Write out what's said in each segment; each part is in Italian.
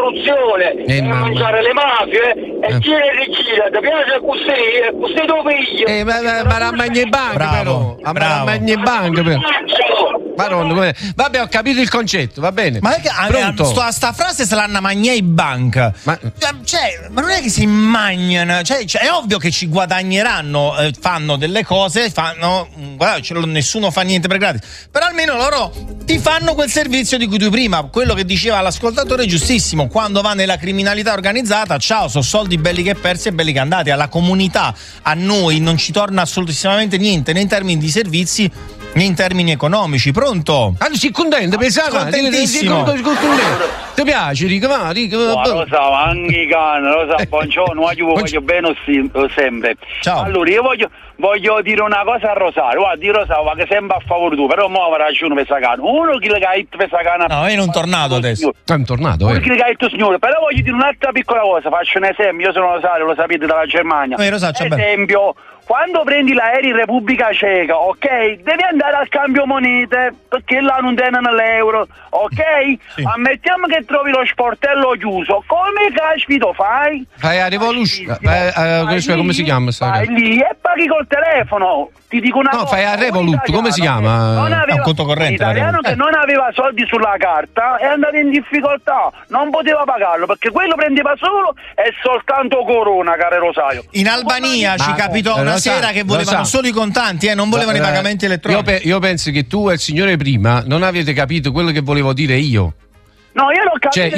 corruzione, e mangiare le mafie, e chi è regina, ti piace così dove io? Ma la mangia in banca però, la mangia in banca però. Madonna, vabbè, ho capito il concetto, va bene. Ma è che sta frase se l'hanno mangiata in banca. Ma non è che si immaginano, è ovvio che ci guadagneranno, fanno delle cose, guarda, nessuno fa niente per gratis. Però almeno loro ti fanno quel servizio di cui tu prima, quello che diceva l'ascoltatore è giustissimo, quando va nella criminalità organizzata, ciao, sono soldi belli che persi e belli che andati, alla comunità, a noi non ci torna assolutamente niente, né in termini di servizi né in termini economici. Pronto? Si contento, pensavo, contentissimo. Ti piace, Rico? Lo so, anche i cani, lo so, buongiorno, io voglio bene sempre. Ciao. Allora, io voglio dire una cosa a Rosario. Guarda, di Rosario va che sempre a favore tu, però mo avrà ragione per Sagano. Uno che le caite per Sagano. No, è un tornado adesso. È un tornado, Uno che le caite signore, però voglio dire un'altra piccola cosa, faccio un esempio, io sono Rosario, lo sapete, dalla Germania. Esempio, quando prendi l'aereo in Repubblica Ceca, ok? Devi andare al cambio monete, perché là non tengono l'euro, ok? Sì. Ammettiamo che trovi lo sportello chiuso, come caspito fai? Fai a Revolution, come si chiama? Vai lì e paghi col telefono. Ti dico una cosa. Fai a Revolut, come si chiama? Un conto corrente. L'italiano che non aveva soldi sulla carta è andato in difficoltà, non poteva pagarlo perché quello prendeva solo e soltanto corona, caro Rosario. In Albania ci capitò una sera che volevano solo i contanti, non volevano i pagamenti elettronici. Io penso che tu e il signore prima non avete capito quello che volevo dire io. No, io non capisco.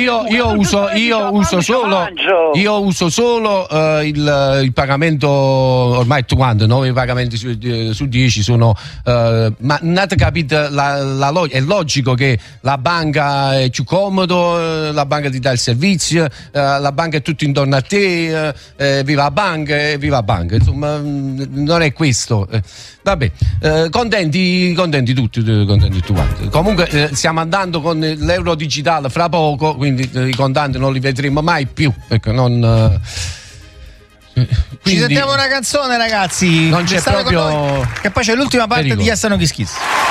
Io uso solo il pagamento ormai quando 9 pagamenti su 10 sono ma non avete capito la logica. È logico che la banca è più comodo, la banca ti dà il servizio, la banca è tutto intorno a te, viva banca, insomma non è questo. Vabbè, contenti tutti quanti. Comunque stiamo andando con l'euro digitale fra poco, quindi i contanti non li vedremo mai più, perché non ci sentiamo una canzone, ragazzi, non c'è proprio, che poi c'è l'ultima parte di Yes No Kiss Kiss.